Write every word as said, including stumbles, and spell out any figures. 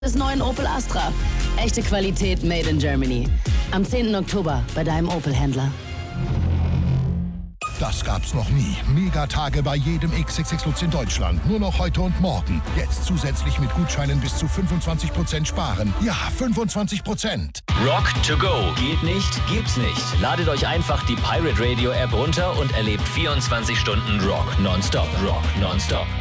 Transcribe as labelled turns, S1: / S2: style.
S1: des neuen Opel Astra. Echte Qualität made in Germany. Am zehnten Oktober bei deinem Opel-Händler.
S2: Das gab's noch nie. Megatage bei jedem X X X Lutz in Deutschland. Nur noch heute und morgen. Jetzt zusätzlich mit Gutscheinen bis zu fünfundzwanzig Prozent sparen. Ja, fünfundzwanzig Prozent.
S3: Rock to go. Geht nicht, gibt's nicht. Ladet euch einfach die Pirate Radio App runter und erlebt vierundzwanzig Stunden Rock nonstop. Rock nonstop.